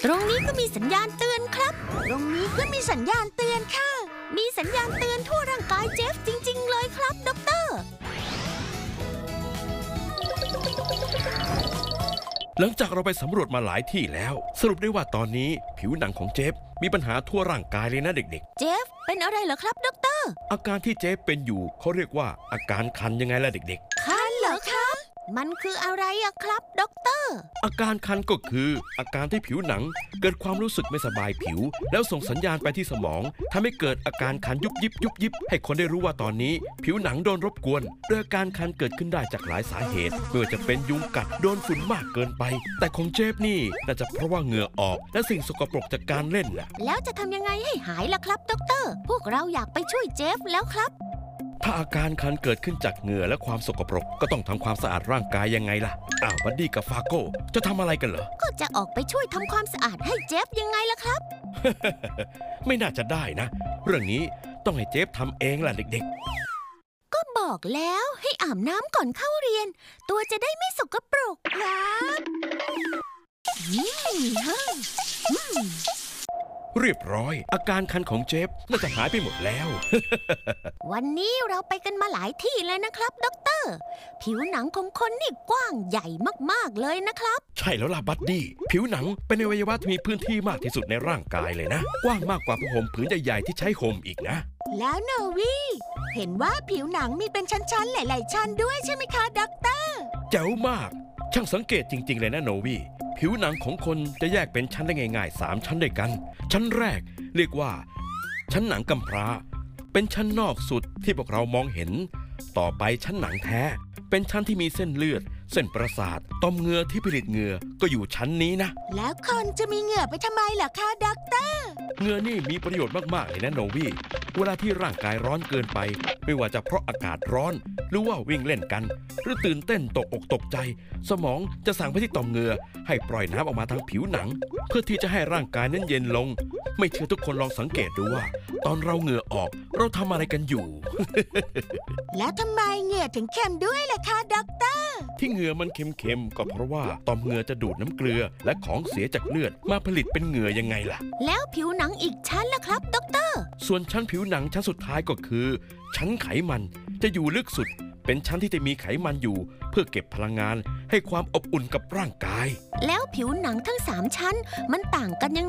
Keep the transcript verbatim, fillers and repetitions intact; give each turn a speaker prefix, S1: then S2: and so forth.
S1: ตรงนี้ก็มีสัญญาณเตือนครับตรงนี้ก็มีสัญญาณเตือนค่ะมีสัญญาณเตือนทั่วร่างกายเจฟจริงๆเลยครับด็อกเตอร์
S2: หลังจากเราไปสำรวจมาหลายที่แล้วสรุปได้ว่าตอนนี้ผิวหนังของเจฟมีปัญหาทั่วร่างกายเลยนะเด็ก
S1: ๆเจฟเป็นอะไรเหรอครับด็อกเตอร์
S2: อาการที่เจฟเป็นอยู่เขาเรียกว่าอาการคันยังไงล่ะเด็ก
S1: ๆคันเหรอคะมันคืออะไรอะครับด็อกเตอร์
S2: อาการคันก็คืออาการที่ผิวหนังเกิดความรู้สึกไม่สบายผิวแล้วส่งสัญญาณไปที่สมองทำให้เกิดอาการคันยุบยิบยุบยิบให้คนได้รู้ว่าตอนนี้ผิวหนังโดนรบกวนโดยอาการคันเกิดขึ้นได้จากหลายสาเหตุไม่ว่าจะเป็นยุงกัดโดนฝุ่นมากเกินไปแต่ของเจฟนี่น่าจะเพราะว่าเหงื่อออกและสิ่งสกปรกจากการเล่นแหละ
S1: แล้วจะทำยังไงให้หายล่ะครับด็อกเตอร์พวกเราอยากไปช่วยเจฟแล้วครับ
S2: ถ้าอาการคันเกิดขึ้นจากเหงื่อและความสกปรกก็ต้องทำความสะอาดร่างกายยังไงล่ะอ้าวบัดดี้กับฟาโก้จะทำอะไรกันเหรอ
S1: ก็จะออกไปช่วยทำความสะอาดให้เจฟยังไงล่ะครับ
S2: ไม่น่าจะได้นะเรื่องนี้ต้องให้เจฟทำเองล่ะเด็ก
S1: ๆก็บอกแล้วให้อาบน้ำก่อนเข้าเรียนตัวจะได้ไม่สกปรกครับอืมฮึอืม
S2: เรียบร้อยอาการคันของเจฟน่าจะหายไปหมดแล้ว
S1: วันนี้เราไปกันมาหลายที่เลยนะครับด็อกเตอร์ผิวหนังของคนนี่กว้างใหญ่มากๆเลยนะครับ
S2: ใช่แล้วล่ะบัดดี้ผิวหนังเป็นอวัยวะที่มีพื้นที่มากที่สุดในร่างกายเลยนะกว้างมากกว่าผ้าห่มผืนใหญ่ๆที่ใช้ห่มอีกนะ
S1: แล้วโนวี่เห็นว่าผิวหนังมีเป็นชั้นๆหลายๆชั้นด้วยใช่ไหมคะด็อกเตอร์
S2: แจ๋วมากช่างสังเกตจริงๆเลยนะโนวี่ผิวหนังของคนจะแยกเป็นชั้นได้ง่ายๆสามชั้นด้วยกันชั้นแรกเรียกว่าชั้นหนังกำพร้าเป็นชั้นนอกสุดที่พวกเรามองเห็นต่อไปชั้นหนังแท้เป็นชั้นที่มีเส้นเลือดเส้นประสาทต่อมเหงื่อที่ผลิตเหงื่อก็อยู่ชั้นนี้นะ
S1: แล้วคนจะมีเหงื่อไปทำไมล่ะคะด็อกเตอร์
S2: เหงื่อนี่มีประโยชน์มากๆเลยนะโนวี่เวลาที่ร่างกายร้อนเกินไปไม่ว่าจะเพราะอากาศร้อนหรือว่าวิ่งเล่นกันหรือตื่นเต้นตกอกตกใจสมองจะสั่งไปที่ต่อมเหงื่อให้ปล่อยน้ำออกมาทางผิวหนังเพื่อที่จะให้ร่างกายนั้นเย็นลงไม่เชื่อทุกคนลองสังเกตดูว่าตอนเราเหงื่อออกเราทำอะไรกันอยู่
S1: แล้วทำไมเหงื่อถึงเค็มด้วยล่ะคะด็อกเตอร์
S2: ที่เหงื่อมันเค็มๆก็เพราะว่าต่อมเหงื่อจะดูดน้ำเกลือและของเสียจากเลือดมาผลิตเป็นเหงื่อยังไงล่ะ
S1: แล้วผิวหนังอีกชั้นล่ะครับด็อกเตอร์
S2: ส่วนชั้นผิวหนังชั้นสุดท้ายก็คือชั้นไขมันจะอยู่ลึกสุดเป็นชั้นที่จะมีไขมันอยู่เพื่อเก็บพลังงานให้ความอบอุ่นกับร่างกาย
S1: แล้วผิวหนังทั้งสามชั้นมันต่างกันยัง